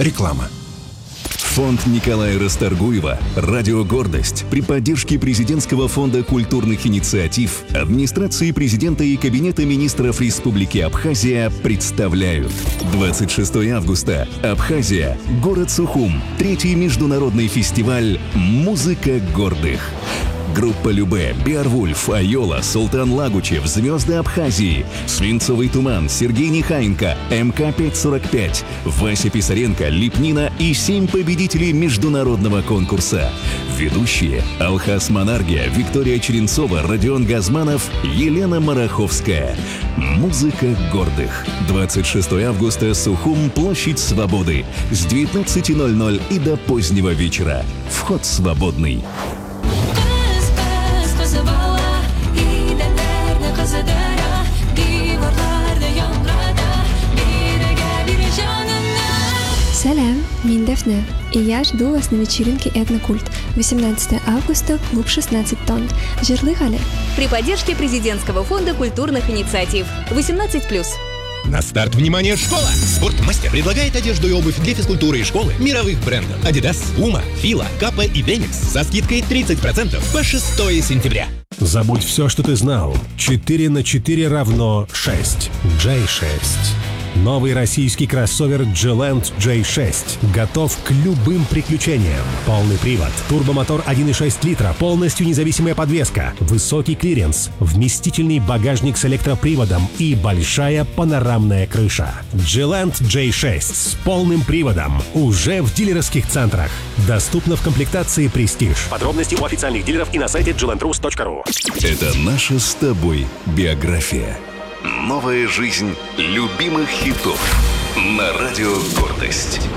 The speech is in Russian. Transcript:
Реклама. Фонд Николая Расторгуева «Радио Гордость» при поддержке Президентского фонда культурных инициатив, администрации президента и Кабинета министров Республики Абхазия представляют 26 августа. Абхазия. Город Сухум. 3-й международный фестиваль «Музыка гордых». Группа Любэ, Беовульф, Айола, Султан Лагучев, Звезды Абхазии, Свинцовый туман, Сергей Нехаенко, МК-545, Вася Писаренко, Липнина и 7 победителей международного конкурса. Ведущие: Алхас Монаргия, Виктория Черенцова, Родион Газманов, Елена Мараховская. Музыка гордых. 26 августа, Сухум, площадь Свободы. С 19:00 и до позднего вечера. Вход свободный. Салям, мин Дафне, и я жду вас на вечеринке «Этнокульт». 18 августа, клуб 16 тонн. Жирлыгали. При поддержке Президентского фонда культурных инициатив. 18+. На старт, внимание, школа! Спортмастер предлагает одежду и обувь для физкультуры и школы мировых брендов: Adidas, Puma, Fila, Kappa и Demix со скидкой 30% по 6 сентября. Забудь все, что ты знал. 4 на 4 равно 6. J6. Новый российский кроссовер G-Land J6 готов к любым приключениям. Полный привод, турбомотор 1,6 литра, полностью независимая подвеска, высокий клиренс, вместительный багажник с электроприводом и большая панорамная крыша. G-Land J6 с полным приводом уже в дилерских центрах. Доступно в комплектации Prestige. Подробности у официальных дилеров и на сайте glandrus.ru. Это наша с тобой биография. Новая жизнь любимых хитов на радио «Гордость».